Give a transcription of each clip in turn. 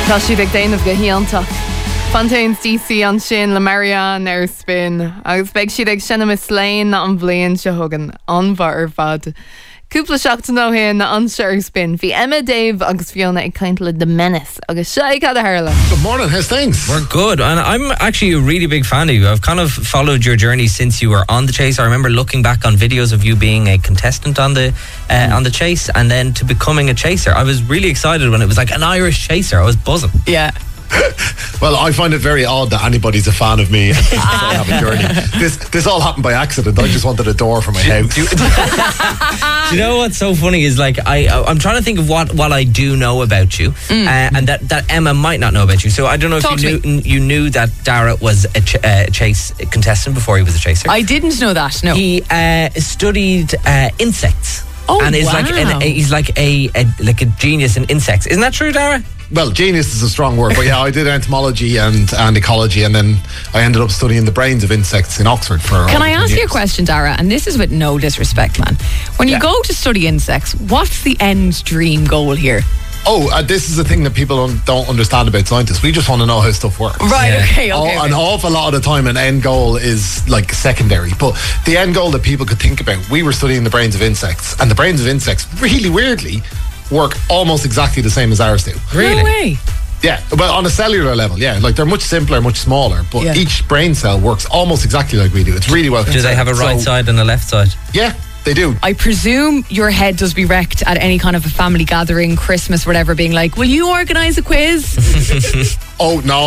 Tá siad ag déanamh go hianta. Fontaines DC an sin le Marianne ar spin. Agus beag siad ag sinna is léin na an bblion se thugan anmhar ar fad. Cúpla seachtain ó héin na anse ar spin. Bhí Emma, Dave agus Fiona ag caint le The Menace. Agus se ag cad a Harla. Good morning, how's things? We're good, and I'm actually a really big fan of you. I've kind of followed your journey since you were on The Chase. I remember looking back on videos of you being a contestant on the Chase, and then to becoming a chaser. I was really excited when it was like an Irish chaser. I was buzzing. Yeah. Well, I find it very odd that anybody's a fan of me and I have a journey. This all happened by accident. I just wanted a door for my house. Do you know what's so funny is like I'm trying to think of what I do know about you, and that Emma might not know about you. So I don't know if you knew that Dara was a chase contestant before he was a chaser. I didn't know that. No, he studied insects. Oh, and is wow. He's like a genius in insects. Isn't that true, Dara? Well, genius is a strong word, but yeah, I did entomology and ecology, and then I ended up studying the brains of insects in Oxford for. Can I ask you a question, Dara? And this is with no disrespect, man. When you go to study insects, what's the end dream goal here? Oh, this is the thing that people don't understand about scientists. We just want to know how stuff works. Right, Yeah. okay. An awful lot of the time, an end goal is like secondary. But the end goal that people could think about, we were studying the brains of insects, and the brains of insects, really weirdly, work almost exactly the same as ours do. Really? No way. Yeah, well, on a cellular level, yeah. Like, they're much simpler, much smaller, but each brain cell works almost exactly like we do. It's really well. Do they have a right side and a left side? Yeah, they do. I presume your head does be wrecked at any kind of a family gathering, Christmas, whatever, being like, will you organise a quiz? Oh, no.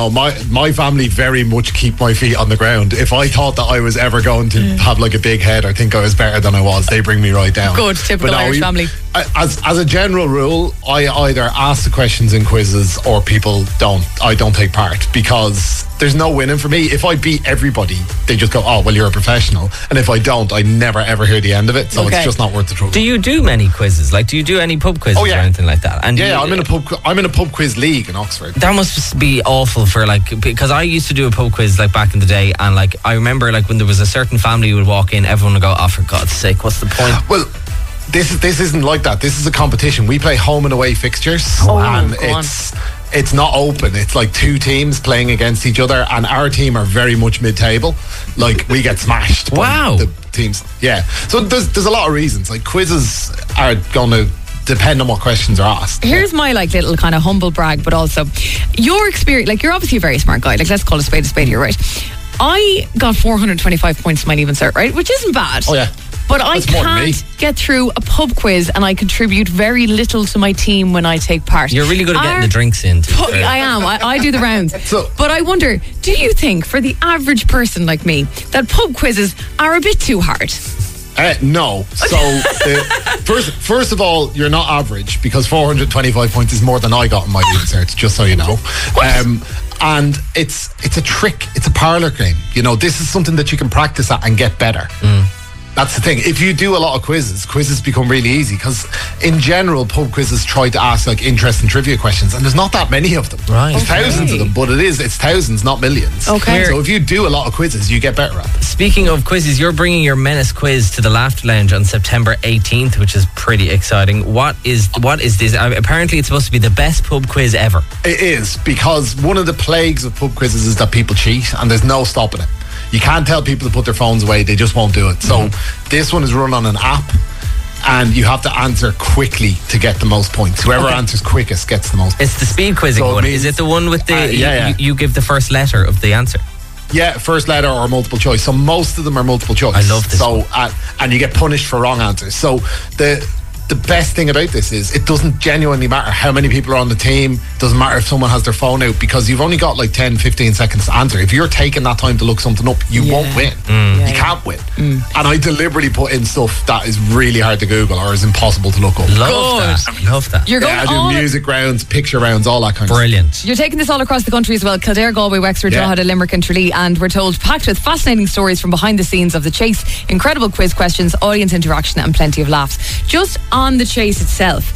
My family very much keep my feet on the ground. If I thought that I was ever going to have like a big head or think I was better than I was, they bring me right down. Good, typical Irish family. As a general rule, I either ask the questions in quizzes or people don't. I don't take part because there's no winning for me. If I beat everybody, they just go, oh, well, you're a professional. And if I don't, I never ever hear the end of it. So it's just not worth the trouble. Do you do many quizzes? Like, do you do any pub quizzes or anything like that? And I'm in a pub quiz league in Oxford. That must be awful for like, because I used to do a pub quiz like back in the day, and like I remember like when there was a certain family who would walk in, everyone would go, oh, for God's sake, what's the point? Well, this isn't like that. This is a competition. We play home and away fixtures, and it's not open. It's like two teams playing against each other, and our team are very much mid-table. Like, we get smashed by the teams. Yeah. So there's a lot of reasons. Like, quizzes are going to depend on what questions are asked. Here's my like little kind of humble brag, but also your experience. Like, you're obviously a very smart guy. Like, let's call a spade here, right? I got 425 points to my Leaving Cert, right? Which isn't bad. Oh, yeah. But I can't get through a pub quiz, and I contribute very little to my team when I take part. You're really good at getting the drinks in. I am. I do the rounds. But I wonder, do you think for the average person like me that pub quizzes are a bit too hard? No. So, first of all, you're not average, because 425 points is more than I got in my Leaving Cert, just so you know. And it's a trick. It's a parlour game. You know, this is something that you can practice at and get better. That's the thing. If you do a lot of quizzes become really easy, because in general, pub quizzes try to ask like interesting trivia questions, and there's not that many of them. Right. There's thousands of them, but it's thousands, not millions. Okay. So if you do a lot of quizzes, you get better at them. Speaking of quizzes, you're bringing your Menace quiz to the Laughter Lounge on September 18th, which is pretty exciting. What is this? Apparently, it's supposed to be the best pub quiz ever. It is, because one of the plagues of pub quizzes is that people cheat, and there's no stopping it. You can't tell people to put their phones away. They just won't do it. So this one is run on an app, and you have to answer quickly to get the most points. Whoever answers quickest gets the most points. It's the speed quizzing one. Is it the one with the... You give the first letter of the answer? Yeah, first letter or multiple choice. So most of them are multiple choice. I love this one. And you get punished for wrong answers. So the best thing about this is it doesn't genuinely matter how many people are on the team. It doesn't matter if someone has their phone out, because you've only got like 10-15 seconds to answer. If you're taking that time to look something up, you won't win. You can't win. And I deliberately put in stuff that is really hard to Google or is impossible to look up. Love that. You're going I do music rounds, picture rounds, all that kind of stuff. You're taking this all across the country as well. Kildare, Galway, Wexford, Drogheda, Limerick and Tralee, and we're told packed with fascinating stories from behind the scenes of the Chase, incredible quiz questions, audience interaction and plenty of laughs. Just on the Chase itself,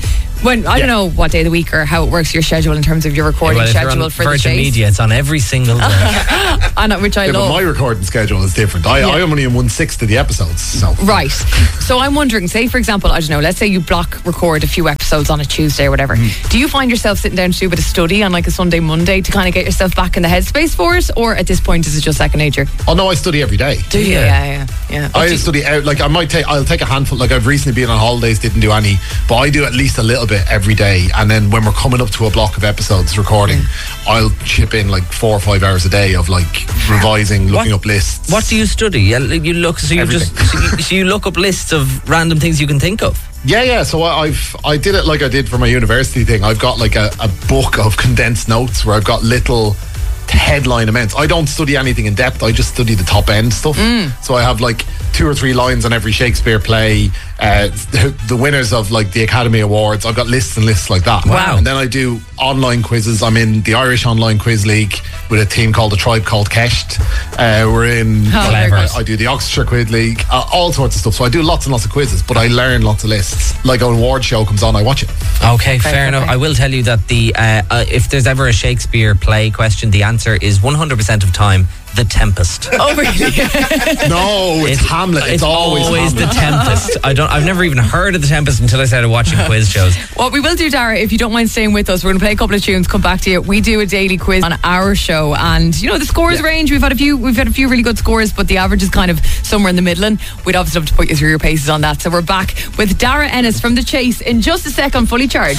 When I don't know what day of the week or how it works your schedule in terms of your recording Well, if you're schedule on for the Virgin chase. Media, it's on every single day. Which I Yeah, but love. my recording schedule is different. I only am 1/6 of the episodes. So. Right. So I'm wondering, say for example, I don't know, let's say you block record a few episodes on a Tuesday or whatever. Do you find yourself sitting down to do a bit of study on like a Sunday, Monday to kind of get yourself back in the headspace for it? Or at this point is it just second nature? Oh no, I study every day. Do you? Yeah. I study out. Like I'll take a handful. Like I've recently been on holidays, didn't do any, but I do at least a little bit every day. And then when we're coming up to a block of episodes recording, I'll chip in like 4 or 5 hours a day of like revising, looking up lists. What do you study? You look, so you so you look up lists of random things you can think of. Yeah. So I did it like I did for my university thing. I've got like a book of condensed notes where I've got little headline amounts. I don't study anything in depth. I just study the top end stuff. So I have like 2 or 3 lines on every Shakespeare play, the winners of like the Academy Awards. I've got lists and lists like that. Wow. And then I do online quizzes. I'm in the Irish Online Quiz League with a team called the Tribe Called Kesht. We're in Clever. I do the Oxfordshire Quiz League, all sorts of stuff. So I do lots and lots of quizzes, but I learn lots of lists. Like an award show comes on, I watch it. Okay, fair enough. I will tell you that the if there's ever a Shakespeare play question, the answer is 100% of time The Tempest. Oh, really? No, it's Hamlet. It's always Hamlet. The Tempest. I've never even heard of The Tempest until I started watching quiz shows. What we will do, Dara, if you don't mind staying with us, we're going to play a couple of tunes, come back to you. We do a daily quiz on our show, and you know the scores range. We've had a few really good scores, but the average is kind of somewhere in the middle. And we'd obviously love to put you through your paces on that. So we're back with Dara Ennis from The Chase in just a sec on Fully Charged.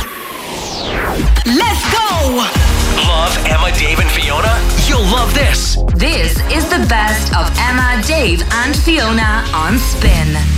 Let's go! Love Emma, Dave, and Fiona? You'll love this. This is the best of Emma, Dave, and Fiona on Spin.